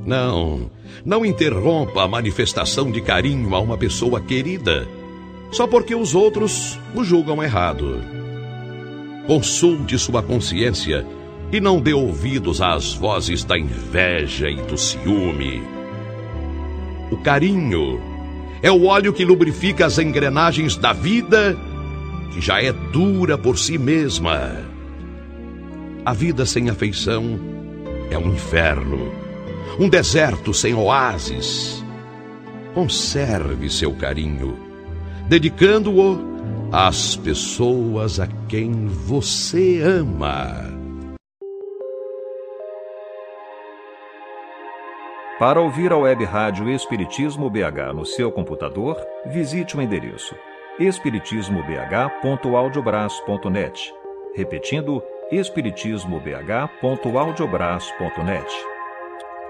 Não interrompa a manifestação de carinho a uma pessoa querida, só porque os outros o julgam errado. Consulte sua consciência e não dê ouvidos às vozes da inveja e do ciúme. O carinho é o óleo que lubrifica as engrenagens da vida, que já é dura por si mesma. A vida sem afeição é um inferno, um deserto sem oásis. Conserve seu carinho, dedicando-o às pessoas a quem você ama. Para ouvir a Web Rádio Espiritismo BH no seu computador, visite o endereço espiritismobh.audiobras.net. Repetindo, espiritismobh.audiobras.net.